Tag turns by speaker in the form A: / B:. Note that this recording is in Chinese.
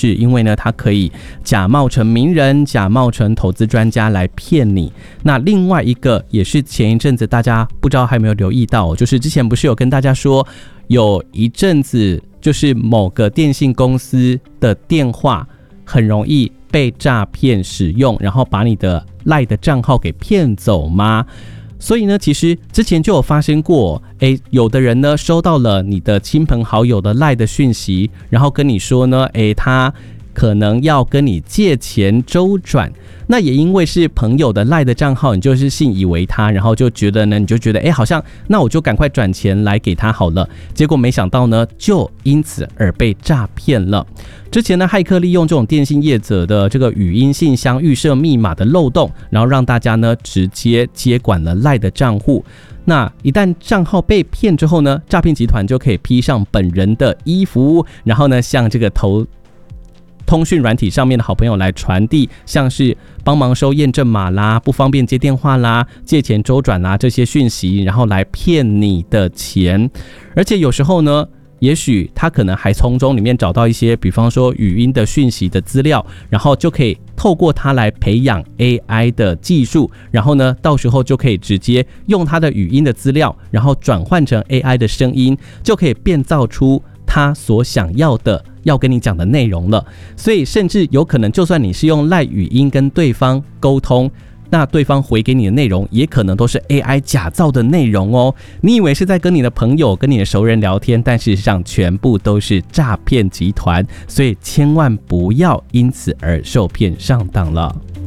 A: 式，因为呢，它可以假冒成名人、假冒成投资专家来骗你。那另外一个也是前一阵子大家不知道还有没有留意到，就是之前不是有跟大家说，有一阵子就是某个电信公司的电话很容易被诈骗使用，然后把你的 LINE 的账号给骗走吗？所以呢，其实之前就有发生过，有的人呢收到了你的亲朋好友的 LINE 的讯息，然后跟你说呢，他可能要跟你借钱周转。那也因为是朋友的 LINE 的账号，你就是信以为他，然后就觉得呢，你就觉得好像那我就赶快转钱来给他好了。结果没想到呢，就因此而被诈骗了。之前呢，骇客利用这种电信业者的这个语音信箱预设密码的漏洞，然后让大家呢直接接管了 LINE 的账户。那一旦账号被骗之后呢，诈骗集团就可以披上本人的衣服，然后呢向这个通讯软体上面的好朋友来传递，像是帮忙收验证码啦、不方便接电话啦、借钱周转啦这些讯息，然后来骗你的钱。而且有时候呢，也许他可能还从中里面找到一些，比方说语音的讯息的资料，然后就可以透过它来培养 AI 的技术，然后呢，到时候就可以直接用它的语音的资料，然后转换成 AI 的声音，就可以变造出他所想要的要跟你讲的内容了。所以甚至有可能，就算你是用 LINE 语音跟对方沟通，那对方回给你的内容也可能都是 AI 假造的内容哦。你以为是在跟你的朋友、跟你的熟人聊天，但事实上全部都是诈骗集团，所以千万不要因此而受骗上当了。